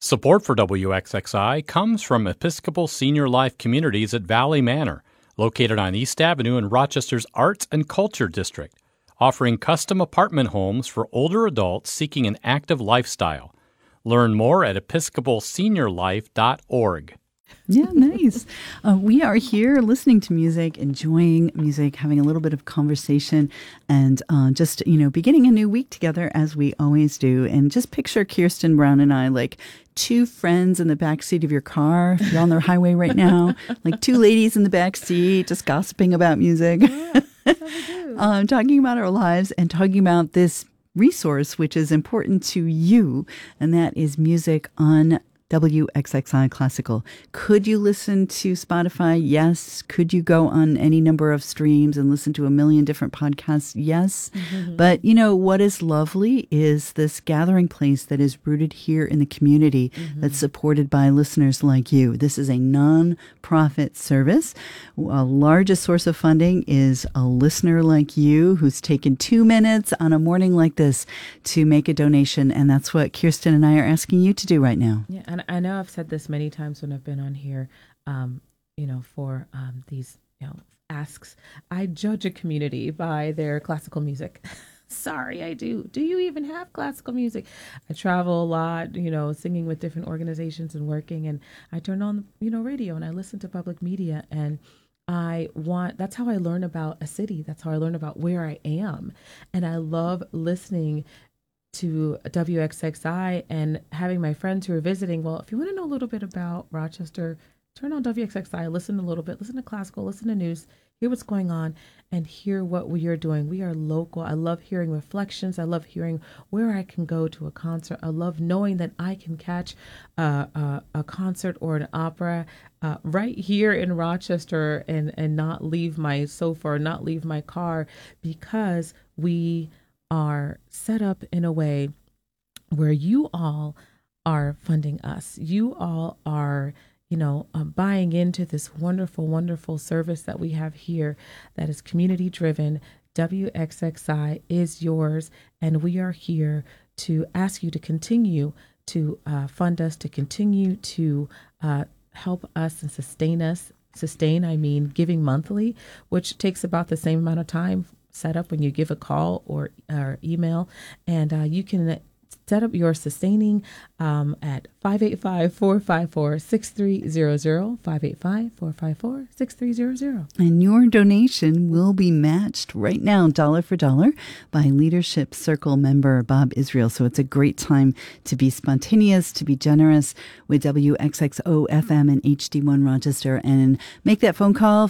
Support for WXXI comes from Episcopal Senior Life Communities at Valley Manor, located on East Avenue in Rochester's Arts and Culture District, offering custom apartment homes for older adults seeking an active lifestyle. Learn more at episcopalseniorlife.org. Yeah, nice. We are here listening to music, enjoying music, having a little bit of conversation, and just, beginning a new week together as we always do. And just picture Kirsten Brown and I like two friends in the backseat of your car. If you're on the highway right now, like two ladies in the backseat just gossiping about music, talking about our lives and talking about this resource, which is important to you, and that is music on WXXI Classical. Could you listen to Spotify? Yes. Could you go on any number of streams and listen to a million different podcasts? Yes. Mm-hmm. But what is lovely is this gathering place that is rooted here in the community, that's supported by listeners like you. This is a non-profit service. Our largest source of funding is a listener like you who's taken 2 minutes on a morning like this to make a donation. And that's what Kirsten and I are asking you to do right now. Yeah, and I know I've said this many times when I've been on here, for these, asks. I judge a community by their classical music. Sorry, I do. Do you even have classical music? I travel a lot, singing with different organizations and working, and I turn on, radio and I listen to public media, and that's how I learn about a city. That's how I learn about where I am. And I love listening to WXXI and having my friends who are visiting. Well, if you want to know a little bit about Rochester, turn on WXXI, listen a little bit, listen to classical, listen to news, hear what's going on, and hear what we are doing. We are local. I love hearing reflections. I love hearing where I can go to a concert. I love knowing that I can catch a concert or an opera right here in Rochester and not leave my sofa or not leave my car, because we are set up in a way where you all are funding us. You all are, buying into this wonderful, wonderful service that we have here that is community driven. WXXI is yours, and we are here to ask you to continue to fund us, to continue to help us and sustain us. I mean, giving monthly, which takes about the same amount of time set up when you give a call or email, and you can set up your sustaining at 585-454-6300, 585-454-6300. And your donation will be matched right now, dollar for dollar, by Leadership Circle member Bob Israel. So it's a great time to be spontaneous, to be generous with WXXO FM and HD1 Rochester, and make that phone call,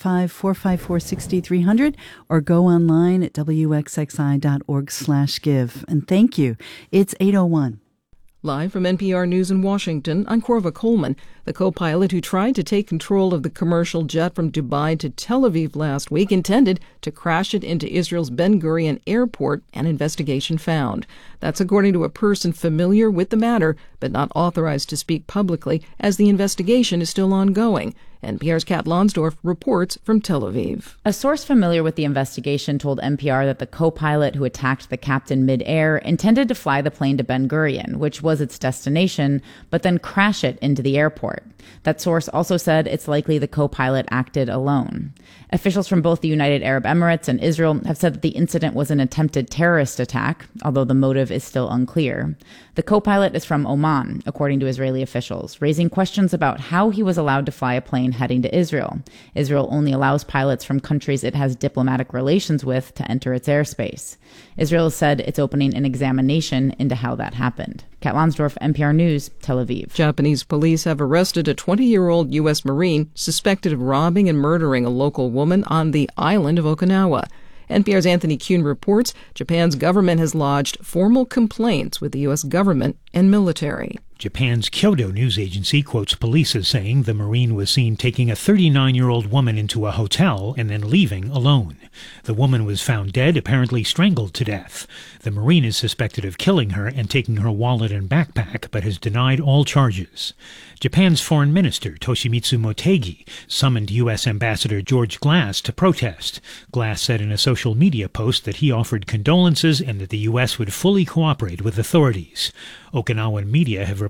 585-454-6300, or go online at wxxi.org/give. And thank you. It's 8:01. Live from NPR News in Washington, I'm Corva Coleman. The co-pilot who tried to take control of the commercial jet from Dubai to Tel Aviv last week intended to crash it into Israel's Ben Gurion airport, an investigation found. That's according to a person familiar with the matter, but not authorized to speak publicly, as the investigation is still ongoing. NPR's Kat Lonsdorf reports from Tel Aviv. A source familiar with the investigation told NPR that the co-pilot who attacked the captain mid-air intended to fly the plane to Ben Gurion, which was its destination, but then crash it into the airport. That source also said it's likely the co-pilot acted alone. Officials from both the United Arab Emirates and Israel have said that the incident was an attempted terrorist attack, although the motive is still unclear. The co-pilot is from Oman, according to Israeli officials, raising questions about how he was allowed to fly a plane heading to Israel. Israel only allows pilots from countries it has diplomatic relations with to enter its airspace. Israel said it's opening an examination into how that happened. Kat Lonsdorf, NPR News, Tel Aviv. Japanese police have arrested a 20-year-old U.S. Marine suspected of robbing and murdering a local woman on the island of Okinawa. NPR's Anthony Kuhn reports Japan's government has lodged formal complaints with the U.S. government and military. Japan's Kyodo news agency quotes police as saying the Marine was seen taking a 39-year-old woman into a hotel and then leaving alone. The woman was found dead, apparently strangled to death. The Marine is suspected of killing her and taking her wallet and backpack, but has denied all charges. Japan's Foreign Minister Toshimitsu Motegi summoned U.S. Ambassador George Glass to protest. Glass said in a social media post that he offered condolences and that the U.S. would fully cooperate with authorities. Okinawan media have